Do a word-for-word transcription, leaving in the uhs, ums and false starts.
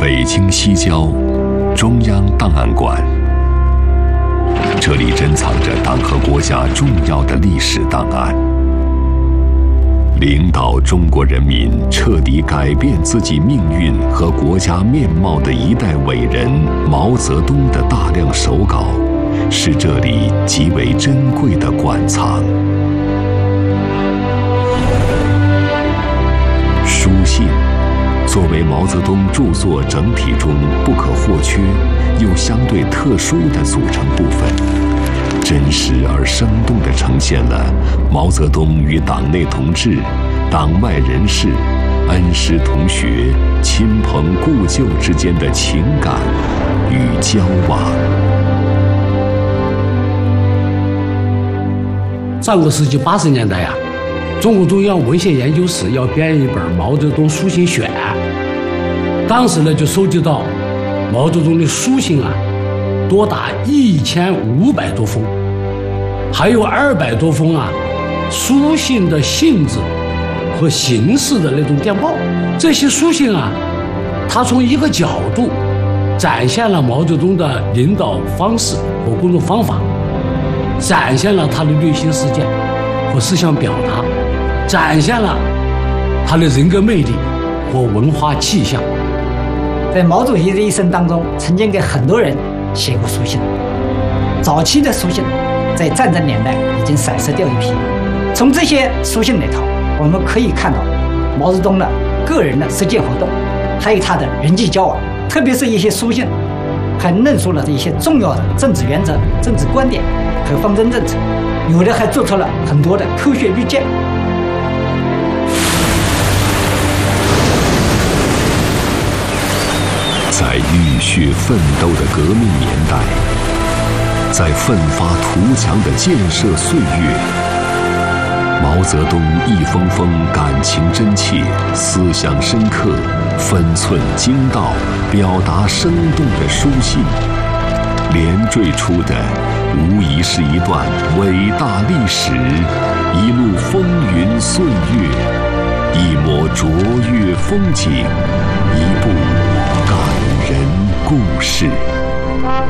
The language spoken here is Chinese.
北京西郊中央档案馆，这里珍藏着党和国家重要的历史档案。领导中国人民彻底改变自己命运和国家面貌的一代伟人毛泽东的大量手稿，是这里极为珍贵的馆藏。书信作为毛泽东著作整体中不可或缺又相对特殊的组成部分，真实而生动地呈现了毛泽东与党内同志、党外人士、恩师同学、亲朋故旧之间的情感与交往。 上个世纪八十年代呀、啊，中国中央文献研究室要编一本《毛泽东书信选》，当时呢就收集到毛泽东的书信啊，多达一千五百多封，还有二百多封啊书信的性质和形式的那种电报。这些书信啊，它从一个角度展现了毛泽东的领导方式和工作方法，展现了他的内心世界和思想表达，展现了他的人格魅力和文化气象。 在毛主席的一生当中，曾经给很多人写过书信。早期的书信在战争年代已经散失掉一批。从这些书信里头，我们可以看到毛泽东的个人的实践活动，还有他的人际交往，特别是一些书信还论述了一些重要的政治原则、政治观点和方针政策，有的还做出了很多的科学预见。 在浴血奋斗的革命年代，在奋发图强的建设岁月，毛泽东一封封感情真切、思想深刻、分寸精到、表达生动的书信，连缀出的无疑是一段伟大历史，一路风云岁月，一抹卓越风景，一部感人故事。